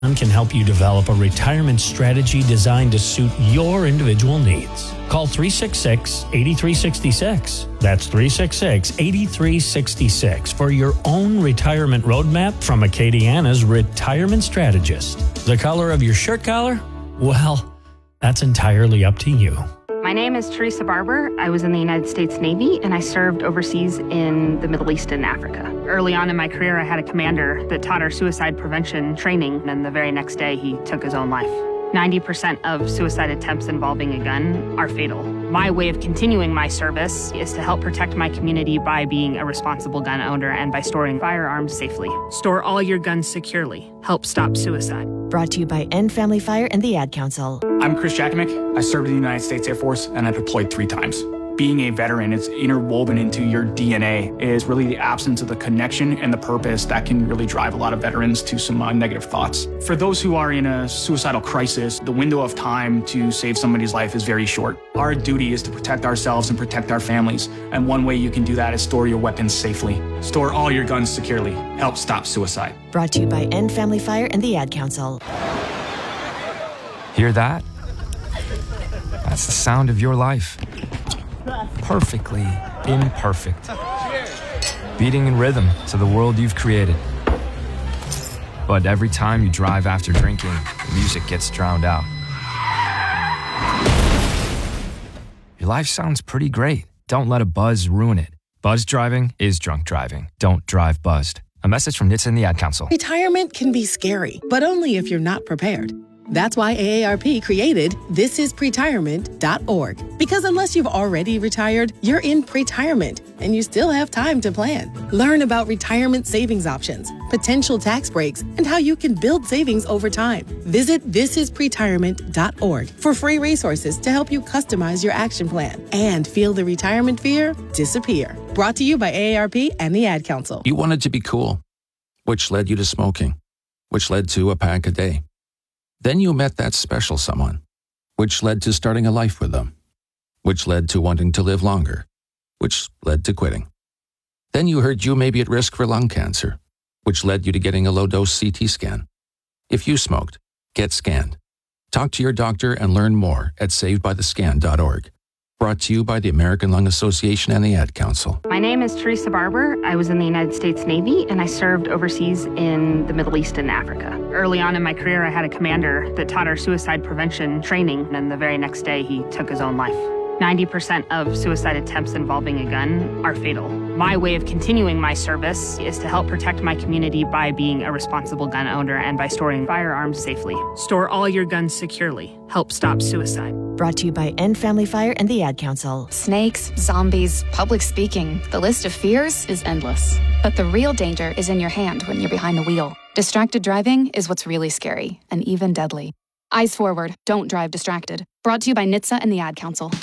can help you develop a retirement strategy designed to suit your individual needs. Call 366-8366. That's 366-8366 for your own retirement roadmap from Acadiana's retirement strategist. The color of your shirt collar? Well, that's entirely up to you. My name is Teresa Barber. I was in the United States Navy, and I served overseas in the Middle East and Africa. Early on in my career, I had a commander that taught our suicide prevention training, and the very next day, he took his own life. 90% of suicide attempts involving a gun are fatal. My way of continuing my service is to help protect my community by being a responsible gun owner and by storing firearms safely. Store all your guns securely. Help stop suicide. Brought to you by End Family Fire and the Ad Council. I'm Chris Jakimick. I served in the United States Air Force and I deployed 3 times. Being a veteran, it's interwoven into your DNA, is really the absence of the connection and the purpose that can really drive a lot of veterans to some negative thoughts. For those who are in a suicidal crisis, the window of time to save somebody's life is very short. Our duty is to protect ourselves and protect our families. And one way you can do that is store your weapons safely. Store all your guns securely. Help stop suicide. Brought to you by End Family Fire and the Ad Council. Hear that? That's the sound of your life. Perfectly imperfect. Beating in rhythm to the world you've created. But every time you drive after drinking, the music gets drowned out. Your life sounds pretty great. Don't let a buzz ruin it. Buzz driving is drunk driving. Don't drive buzzed. A message from NHTSA and the Ad Council. Retirement can be scary, but only if you're not prepared. That's why AARP created thisispretirement.org. Because unless you've already retired, you're in pretirement and you still have time to plan. Learn about retirement savings options, potential tax breaks, and how you can build savings over time. Visit thisispretirement.org for free resources to help you customize your action plan and feel the retirement fear disappear. Brought to you by AARP and the Ad Council. You wanted to be cool, which led you to smoking, which led to a pack a day. Then you met that special someone, which led to starting a life with them, which led to wanting to live longer, which led to quitting. Then you heard you may be at risk for lung cancer, which led you to getting a low-dose CT scan. If you smoked, get scanned. Talk to your doctor and learn more at savedbythescan.org. Brought to you by the American Lung Association and the Ad Council. My name is Teresa Barber. I was in the United States Navy, and I served overseas in the Middle East and Africa. Early on in my career, I had a commander that taught our suicide prevention training, and the very next day, he took his own life. 90% of suicide attempts involving a gun are fatal. My way of continuing my service is to help protect my community by being a responsible gun owner and by storing firearms safely. Store all your guns securely. Help stop suicide. Brought to you by End Family Fire and the Ad Council. Snakes, zombies, public speaking. The list of fears is endless. But the real danger is in your hand when you're behind the wheel. Distracted driving is what's really scary and even deadly. Eyes forward. Don't drive distracted. Brought to you by NHTSA and the Ad Council.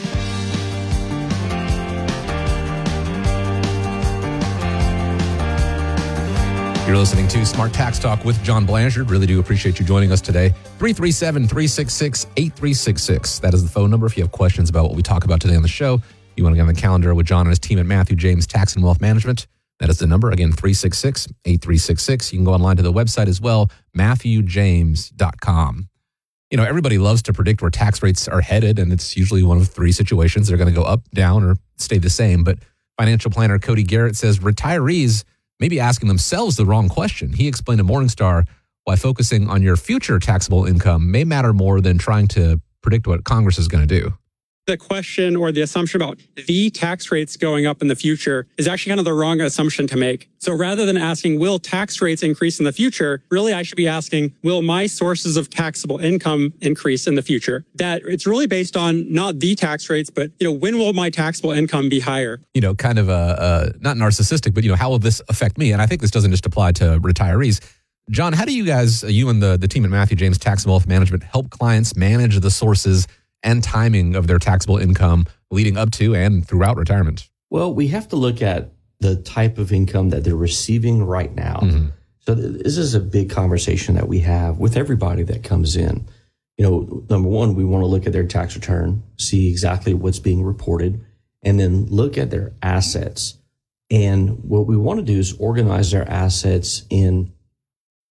You're listening to Smart Tax Talk with John Blanchard. Really do appreciate you joining us today. 337-366-8366. That is the phone number if you have questions about what we talk about today on the show. You want to get on the calendar with John and his team at Matthew James Tax and Wealth Management. That is the number. Again, 366-8366. You can go online to the website as well, MatthewJames.com. You know, everybody loves to predict where tax rates are headed, and it's usually one of 3 situations. They're going to go up, down, or stay the same. But financial planner Cody Garrett says retirees may be asking themselves the wrong question. He explained to Morningstar why focusing on your future taxable income may matter more than trying to predict what Congress is going to do. The question or the assumption about the tax rates going up in the future is actually kind of the wrong assumption to make. So rather than asking, will tax rates increase in the future? Really, I should be asking, will my sources of taxable income increase in the future? That it's really based on not the tax rates, but, when will my taxable income be higher? Kind of not narcissistic, but, how will this affect me? And I think this doesn't just apply to retirees. John, how do you guys, you and the team at Matthew James Tax and Wealth Management, help clients manage the sources and timing of their taxable income leading up to and throughout retirement? Well, we have to look at the type of income that they're receiving right now. Mm-hmm. So this is a big conversation that we have with everybody that comes in. Number one, we want to look at their tax return, see exactly what's being reported, and then look at their assets. And what we want to do is organize their assets in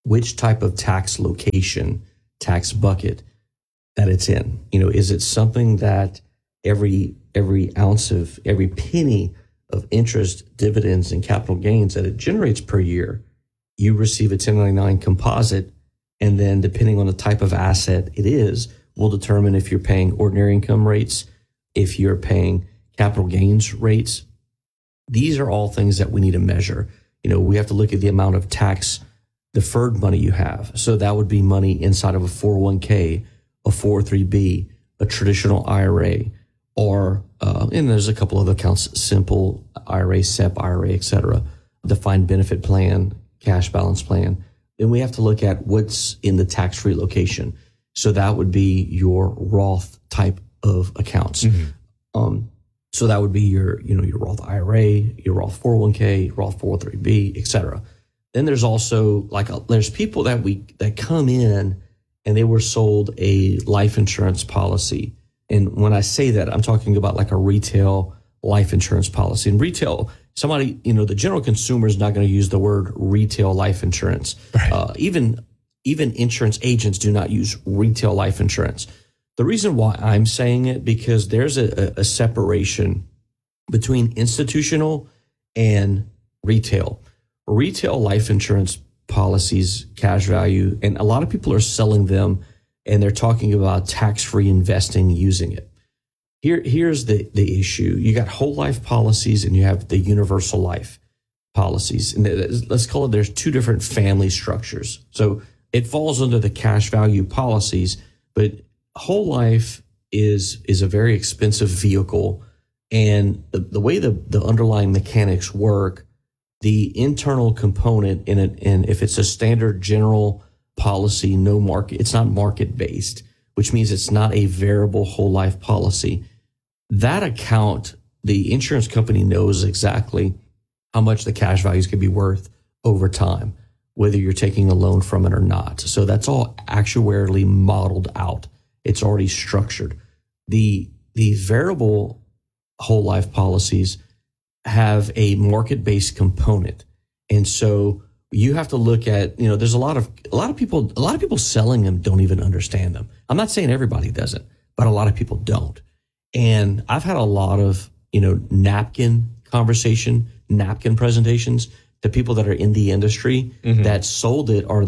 which type of tax location, tax bucket that it's in. Is it something that every ounce of every penny of interest, dividends, and capital gains that it generates per year, you receive a 1099 composite, and then depending on the type of asset it is, will determine if you're paying ordinary income rates, if you're paying capital gains rates. These are all things that we need to measure. We have to look at the amount of tax deferred money you have. So that would be money inside of a 401k, a 403b, a traditional IRA, or, and there's a couple other accounts, simple IRA, SEP IRA, et cetera, defined benefit plan, cash balance plan. Then we have to look at what's in the tax-free location. So that would be your Roth type of accounts. So that would be your Roth IRA, your Roth 401k, Roth 403b, et cetera. Then there's also there's people that come in and they were sold a life insurance policy. And when I say that, I'm talking about like a retail life insurance policy. In retail, the general consumer is not going to use the word retail life insurance. Right. Even insurance agents do not use retail life insurance. The reason why I'm saying it, because there's a separation between institutional and retail. Retail life insurance policies, cash value, and a lot of people are selling them and they're talking about tax-free investing using it. Here's the issue. You got whole life policies and you have the universal life policies. And let's call it, there's two different family structures. So it falls under the cash value policies, but whole life is a very expensive vehicle. And the way the underlying mechanics work, the internal component in it, and if it's a standard general policy, no market, it's not market based, which means it's not a variable whole life policy. That account, the insurance company knows exactly how much the cash values could be worth over time, whether you're taking a loan from it or not. So that's all actuarially modeled out. It's already structured. The variable whole life policies have a market-based component. And so you have to look at, there's a lot of people selling them don't even understand them. I'm not saying everybody doesn't, but a lot of people don't. And I've had a lot of, napkin presentations to people that are in the industry that sold it, or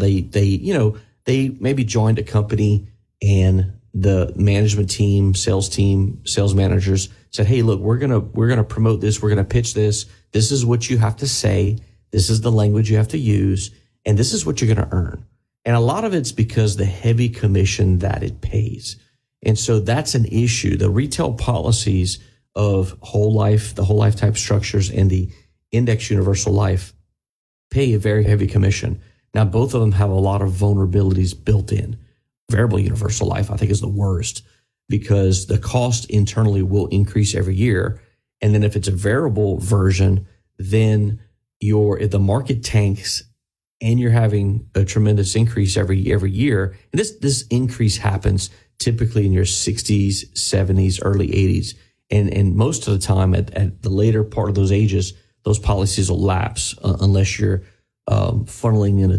they maybe joined a company and the management team, sales managers said, "Hey, look, we're going to promote this. We're going to pitch this. This is what you have to say. This is the language you have to use. And this is what you're going to earn." And a lot of it's because the heavy commission that it pays. And so that's an issue. The retail policies of the whole life type structures and the index universal life pay a very heavy commission. Now, both of them have a lot of vulnerabilities built in. Variable universal life, I think, is the worst because the cost internally will increase every year. And then if it's a variable version, then if the market tanks and you're having a tremendous increase every year, and this increase happens typically in your 60s, 70s, early 80s. And most of the time at the later part of those ages, those policies will lapse unless you're funneling in a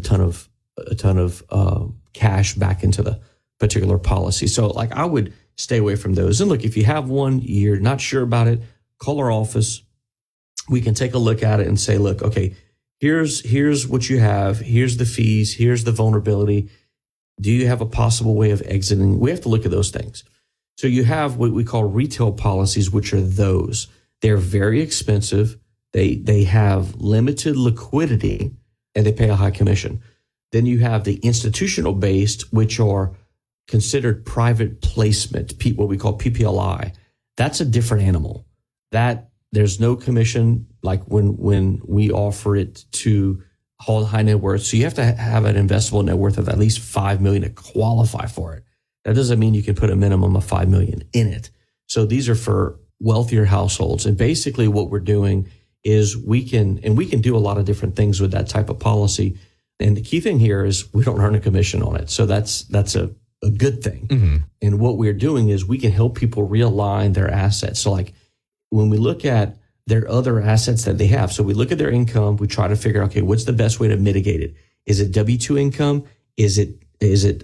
ton of cash back into the particular policy. So I would stay away from those. And look, if you have one, you're not sure about it, call our office. We can take a look at it and say, look, okay, here's what you have. Here's the fees. Here's the vulnerability. Do you have a possible way of exiting? We have to look at those things. So you have what we call retail policies, which are those. They're very expensive. They have limited liquidity and they pay a high commission. Then you have the institutional based, which are considered private placement, what we call PPLI. That's a different animal. That there's no commission like when we offer it to high net worth. So you have to have an investable net worth of at least $5 million to qualify for it. That doesn't mean you can put a minimum of $5 million in it. So these are for wealthier households. And basically what we're doing is we can do a lot of different things with that type of policy. And the key thing here is we don't earn a commission on it. So that's a good thing. Mm-hmm. And what we're doing is we can help people realign their assets. So when we look at their other assets that they have, so we look at their income, we try to figure out, okay, what's the best way to mitigate it? Is it W-2 income? Is it